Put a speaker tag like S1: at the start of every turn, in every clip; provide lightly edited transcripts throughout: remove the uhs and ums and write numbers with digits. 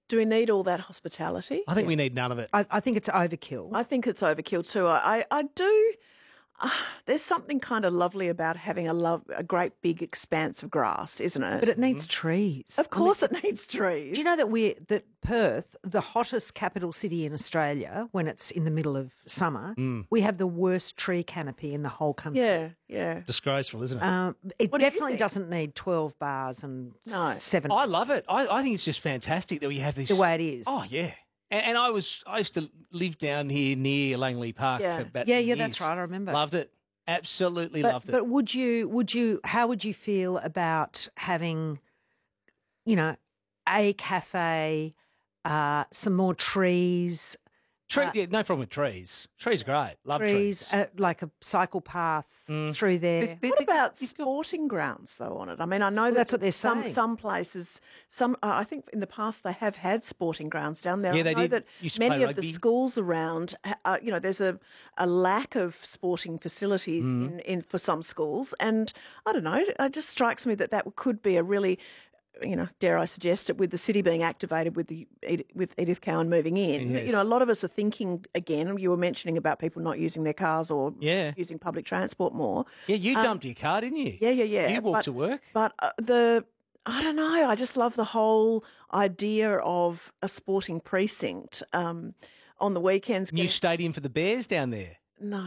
S1: Do we need all that hospitality?
S2: I think we need none of it.
S3: I think it's overkill.
S1: I think it's overkill too. I do. There's something kind of lovely about having a great big expanse of grass, isn't it?
S3: But it needs trees.
S1: Of course it needs trees.
S3: Do you know that Perth, the hottest capital city in Australia, when it's in the middle of summer, we have the worst tree canopy in the whole country.
S1: Yeah, yeah.
S2: Disgraceful, isn't it?
S3: It definitely doesn't need 12 bars and 7.
S2: I love it. I think it's just fantastic that we have this.
S3: The way it is.
S2: Oh, yeah. And I used to live down here near Langley Park for about 2 years.
S3: That's right. I remember.
S2: Loved it. Absolutely loved it.
S3: But how would you feel about having, a cafe, some more trees?
S2: Yeah, no problem with trees. Trees are great. Love trees.
S3: Like a cycle path through there.
S1: What about sporting grounds, though, on it? I mean, I know
S3: that's what they're saying.
S1: Some places, I think in the past they have had sporting grounds down there.
S2: Yeah,
S1: I know that many of the schools around, there's a lack of sporting facilities in for some schools. And I don't know, it just strikes me that could be a really, dare I suggest it, with the city being activated with Edith Cowan moving in.
S2: Yes.
S1: A lot of us are thinking, again, you were mentioning about people not using their cars or using public transport more.
S2: Yeah, you dumped your car, didn't you?
S1: Yeah.
S2: You walked to work.
S1: But I don't know, I just love the whole idea of a sporting precinct on the weekends.
S2: New stadium for the Bears down there.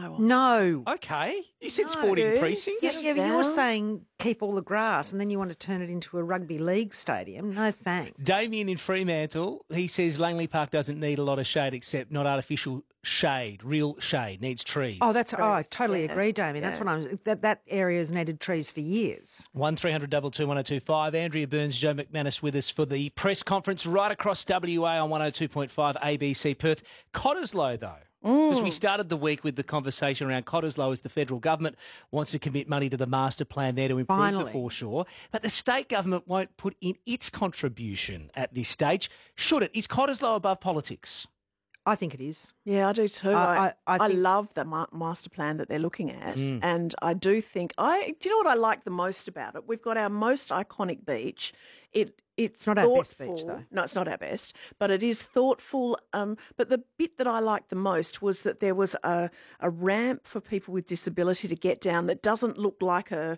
S3: No.
S2: Okay. You said sporting precinct.
S3: Yeah, but you're saying keep all the grass and then you want to turn it into a rugby league stadium. No thanks.
S2: Damien in Fremantle, he says Langley Park doesn't need a lot of shade except not artificial shade, real shade, needs trees.
S3: Oh, I totally agree, Damien. That's what that area's needed trees for years.
S2: 1300 22 1025. Andrea Burns, Joe McManus with us for the press conference right across WA on 102.5 ABC Perth. Cottesloe, though. Because we started the week with the conversation around Cottesloe as the federal government wants to commit money to the master plan there to improve the foreshore. But the state government won't put in its contribution at this stage. Should it? Is Cottesloe above politics?
S3: I think it is.
S1: Yeah, I do too. I love the master plan that they're looking at. And I do think, do you know what I like the most about it? We've got our most iconic beach. It's
S3: not
S1: thoughtful.
S3: Our best beach, though.
S1: No, it's not our best, but it is thoughtful. But the bit that I liked the most was that there was a ramp for people with disability to get down that doesn't look like a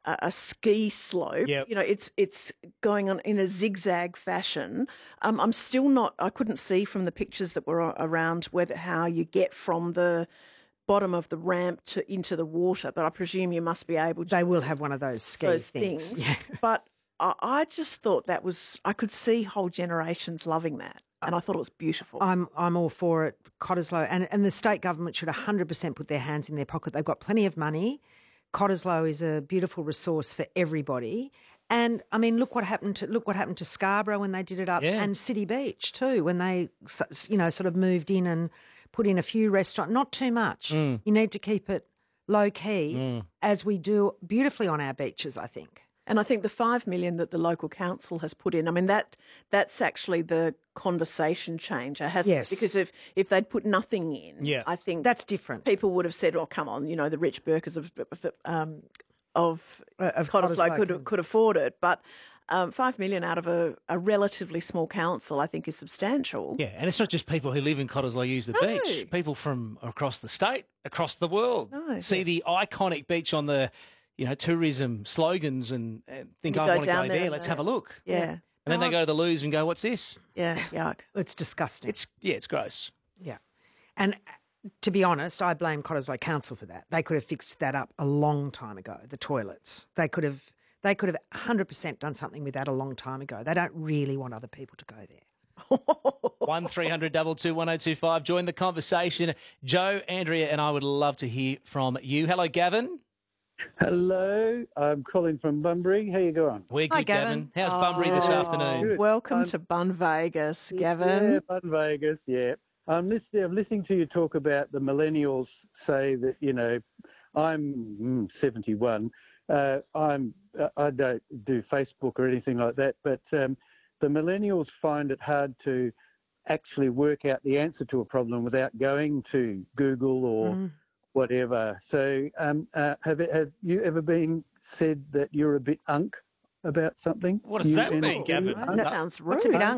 S1: ski slope.
S2: Yep.
S1: It's going on in a zigzag fashion. I'm still not. I couldn't see from the pictures that were around how you get from the bottom of the ramp into the water, but I presume you must be able to.
S3: They will have one of those ski
S1: things.
S3: Yeah.
S1: But I just thought I could see whole generations loving that. And I thought it was beautiful.
S3: I'm all for it, Cottesloe. And the state government should 100% put their hands in their pocket. They've got plenty of money. Cottesloe is a beautiful resource for everybody. And I mean, look what happened to Scarborough when they did it up, and City Beach too, when they sort of moved in and put in a few restaurants. Not too much. You need to keep it low key, as we do beautifully on our beaches, I think.
S1: And I think the $5 million that the local council has put in, I mean, that's actually the conversation changer, hasn't it? Because if they'd put nothing in, I think
S3: that's different.
S1: People would have said, "Oh, come on, the rich burkers of Cottesloe could afford it." But $5 million out of a relatively small council, I think, is substantial.
S2: Yeah, and it's not just people who live in Cottesloe use the beach. People from across the state, across the world, see the iconic beach on the tourism slogans and think, I want to go there, let's have a look.
S1: Yeah.
S2: And then they go to the loos and go, what's this?
S1: Yeah, yuck.
S3: It's disgusting.
S2: It's gross.
S3: Yeah. And to be honest, I blame Cottesloe Council for that. They could have fixed that up a long time ago, the toilets. They could have 100% done something with that a long time ago. They don't really want other people to go there.
S2: 1300 22 1025. Join the conversation. Joe, Andrea and I would love to hear from you. Hello, Gavin.
S4: Hello, I'm calling from Bunbury. How you going?
S2: We're good,
S3: Hi, Gavin.
S2: How's Bunbury this afternoon?
S4: Good.
S1: Welcome to Bun Vegas, Gavin.
S4: Yeah, Bun Vegas, yeah. I'm listening to you talk about the millennials say that, I'm 71. I don't do Facebook or anything like that, but the millennials find it hard to actually work out the answer to a problem without going to Google or whatever. So have you ever been said that you're a bit unk about something?
S2: What does that mean, Gavin?
S1: That sounds rude.
S3: What's a bit